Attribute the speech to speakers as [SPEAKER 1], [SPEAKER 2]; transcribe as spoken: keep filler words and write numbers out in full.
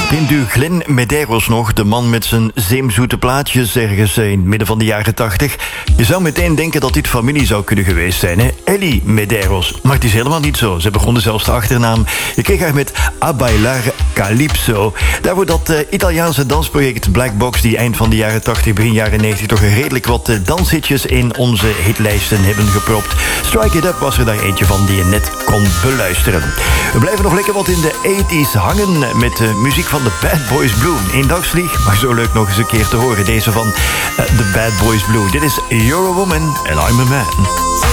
[SPEAKER 1] Kent u Glenn Medeiros nog? De man met zijn zeemzoete plaatjes ergens in het midden van de jaren tachtig. Je zou meteen denken dat dit familie zou kunnen geweest zijn, hè? Ellie Medeiros. Maar het is helemaal niet zo. Ze begonnen zelfs de achternaam. Je kreeg haar met A Bailar Calypso. Daarvoor dat uh, Italiaanse dansproject Black Box, die eind van de jaren tachtig, begin jaren negentig toch redelijk wat uh, danshitjes in onze hitlijsten hebben gepropt. Strike It Up was er daar eentje van die je net kon beluisteren. We blijven nog lekker wat in de tachtiger hangen met de muziek van de Bad Boys Blue. Eén dagsvlieg, maar zo leuk nog eens een keer te horen. Deze van uh, The Bad Boys Blue. Dit is You're a Woman and I'm a Man.